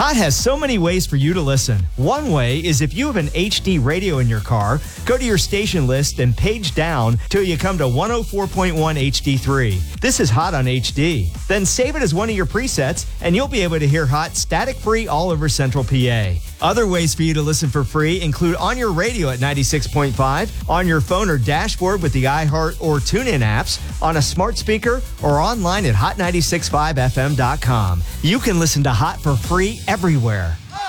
Hot has so many ways for you to listen. One way is if you have an HD radio in your car, go to your station list and page down till you come to 104.1 HD3. This is Hot on HD. Then save it as one of your presets and you'll be able to hear Hot static-free all over Central PA. Other ways for you to listen for free include on your radio at 96.5, on your phone or dashboard with the iHeart or TuneIn apps, on a smart speaker, or online at hot965fm.com. You can listen to Hot for free everywhere.